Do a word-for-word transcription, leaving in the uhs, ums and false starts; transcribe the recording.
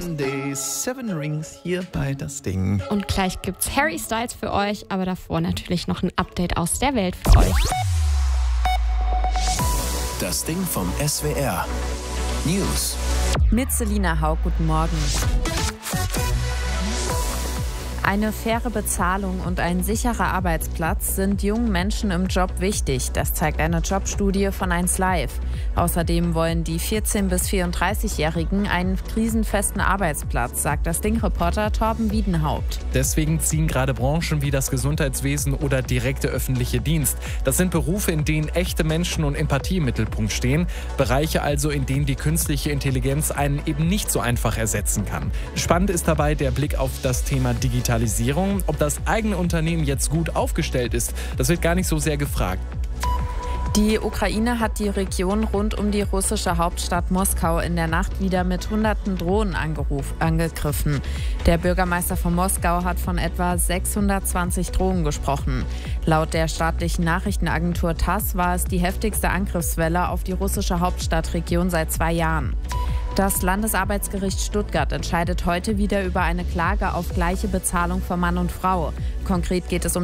Monday, Seven Rings hier bei Das Ding. Und gleich gibt's Harry Styles für euch, aber davor natürlich noch ein Update aus der Welt für euch. Das Ding vom S W R. News. Mit Selina Haug, guten Morgen. Eine faire Bezahlung und ein sicherer Arbeitsplatz sind jungen Menschen im Job wichtig. Das zeigt eine Jobstudie von eins Live. Außerdem wollen die vierzehn- bis vierunddreißigjährigen einen krisenfesten Arbeitsplatz, sagt das Ding-Reporter Torben Wiedenhaupt. Deswegen ziehen gerade Branchen wie das Gesundheitswesen oder direkte öffentliche Dienst. Das sind Berufe, in denen echte Menschen und Empathie im Mittelpunkt stehen. Bereiche also, in denen die künstliche Intelligenz einen eben nicht so einfach ersetzen kann. Spannend ist dabei der Blick auf das Thema Digitalisierung. Ob das eigene Unternehmen jetzt gut aufgestellt ist, das wird gar nicht so sehr gefragt. Die Ukraine hat die Region rund um die russische Hauptstadt Moskau in der Nacht wieder mit hunderten Drohnen angeruf, angegriffen. Der Bürgermeister von Moskau hat von etwa sechshundertzwanzig Drohnen gesprochen. Laut der staatlichen Nachrichtenagentur TASS war es die heftigste Angriffswelle auf die russische Hauptstadtregion seit zwei Jahren. Das Landesarbeitsgericht Stuttgart entscheidet heute wieder über eine Klage auf gleiche Bezahlung für Mann und Frau. Konkret geht es um